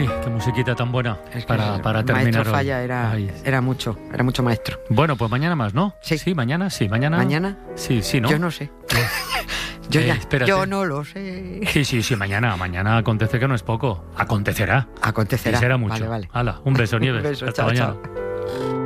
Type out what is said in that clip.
Ay, qué musiquita tan buena Es que para terminar Maestro hoy. Falla Ay. era mucho maestro. Bueno, pues mañana más, ¿no? Sí. Sí, mañana. ¿Mañana? Sí, ¿no? Yo no sé. Espérate. Yo no lo sé. Sí, mañana acontece que no es poco. Acontecerá. Acontecerá. Y será mucho. Vale. Hala, un beso, Nieves. Un beso, Hasta chao, mañana. chao.